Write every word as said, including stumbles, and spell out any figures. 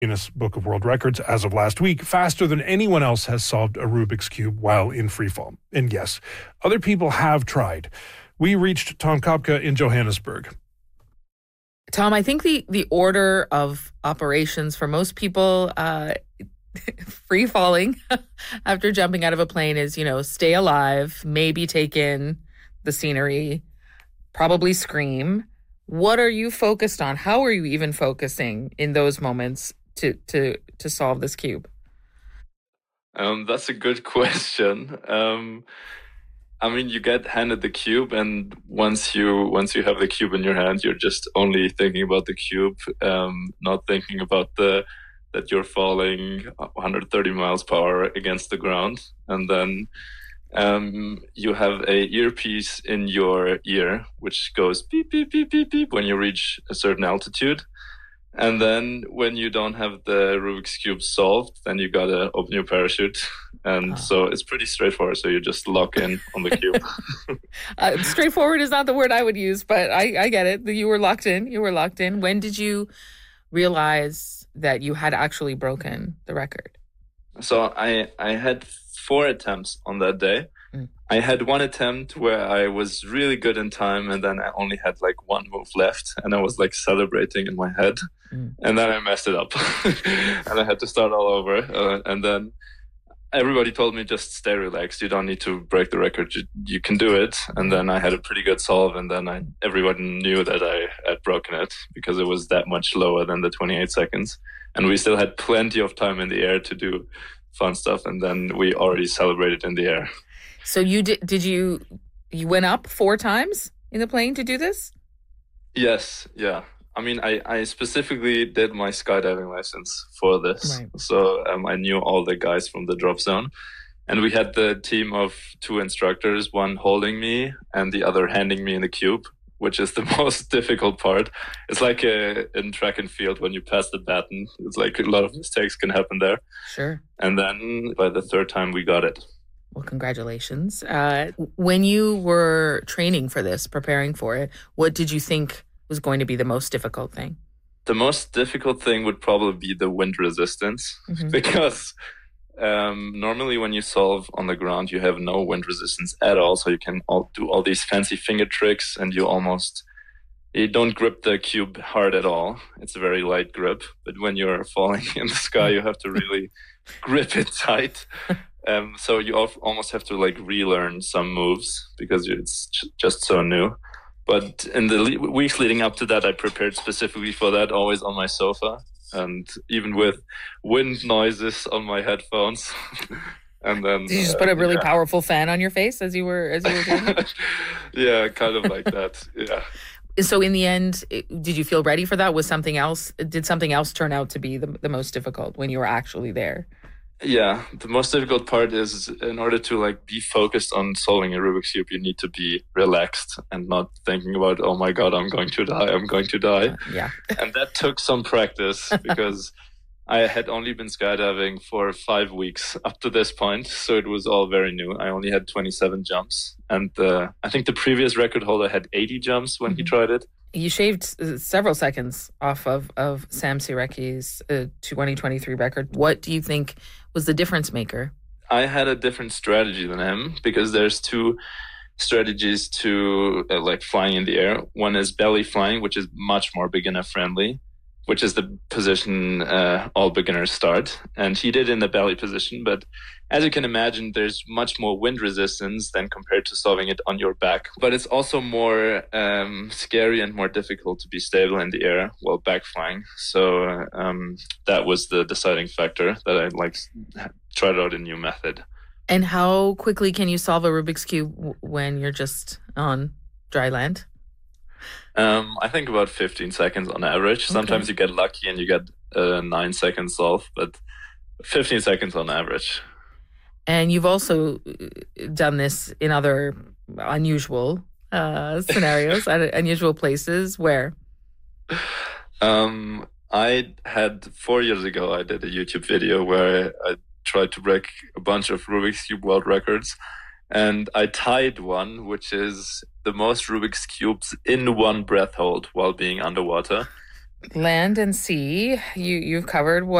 Guinness Book of World Records as of last week, faster than anyone else has solved a Rubik's Cube while in freefall. And yes, other people have tried. We reached Tom Kopka in Johannesburg. Tom, I think the, the order of operations for most people uh, free falling after jumping out of a plane is, you know, stay alive, maybe take in the scenery, probably scream. What are you focused on? How are you even focusing in those moments to to to solve this cube? Um, that's a good question. Um, I mean, you get handed the cube, and once you once you have the cube in your hand, you're just only thinking about the cube, um, not thinking about the that you're falling one hundred thirty miles per hour against the ground, and then um, you have a earpiece in your ear which goes beep beep beep beep beep when you reach a certain altitude. And then when you don't have the Rubik's Cube solved, then you gotta open your parachute. And oh. so it's pretty straightforward. So you just lock in on the cube. uh, straightforward is not the word I would use, but I, I get it. You were locked in. You were locked in. When did you realize that you had actually broken the record? So I, I had four attempts on that day. Mm. I had one attempt where I was really good in time, and then I only had like one move left, and I was like celebrating in my head, mm. and then I messed it up, and I had to start all over. Uh, and then everybody told me just stay relaxed. You don't need to break the record. You, you can do it. And then I had a pretty good solve, and then I everyone knew that I had broken it because it was that much lower than the twenty-eight seconds, and we still had plenty of time in the air to do fun stuff. And then we already celebrated in the air. So you did, did you, you went up four times in the plane to do this? Yes. Yeah. I mean, I, I specifically did my skydiving license for this. Right. So um, I knew all the guys from the drop zone, and we had the team of two instructors, one holding me and the other handing me in the cube, which is the most difficult part. It's like a, in track and field, when you pass the baton, it's like a lot of mistakes can happen there. Sure. And then by the third time we got it. Well, congratulations. Uh, when you were training for this, preparing for it, what did you think was going to be the most difficult thing? The most difficult thing would probably be the wind resistance, mm-hmm. because um, normally when you solve on the ground, you have no wind resistance at all. So you can all do all these fancy finger tricks, and you almost, you don't grip the cube hard at all. It's a very light grip. But when you're falling in the sky, you have to really grip it tight. Um, so you almost have to like relearn some moves because it's just so new. But in the le- weeks leading up to that, I prepared specifically for that, always on my sofa, and even with wind noises on my headphones. And then did you just uh, put a really yeah. powerful fan on your face as you were as you were doing it? Yeah, kind of like that. Yeah. So in the end, did you feel ready for that? Was something else? Did something else turn out to be the, the most difficult when you were actually there? Yeah, the most difficult part is in order to like be focused on solving a Rubik's Cube, you need to be relaxed and not thinking about, oh my God, I'm going to die, I'm going to die. Uh, yeah. And that took some practice because I had only been skydiving for five weeks up to this point. So it was all very new. I only had twenty-seven jumps. And uh, I think the previous record holder had eighty jumps when mm-hmm. he tried it. You shaved several seconds off of, of Sam Sirecki's uh, twenty twenty-three record. What do you think was the difference maker? I had a different strategy than him because there's two strategies to uh, like flying in the air. One is belly flying, which is much more beginner friendly, which is the position uh, all beginners start. And he did in the belly position. But as you can imagine, there's much more wind resistance than compared to solving it on your back. But it's also more um, scary and more difficult to be stable in the air while back flying. So um, that was the deciding factor that I like tried out a new method. And how quickly can you solve a Rubik's Cube when you're just on dry land? Um, I think about fifteen seconds on average. Okay. Sometimes you get lucky and you get a uh, nine seconds solve, but fifteen seconds on average. And you've also done this in other unusual uh, scenarios, unusual places. Where? Um, I had four years ago, I did a YouTube video where I tried to break a bunch of Rubik's Cube world records. And I tied one, which is the most Rubik's Cubes in one breath hold while being underwater. Land and sea, you, you've covered what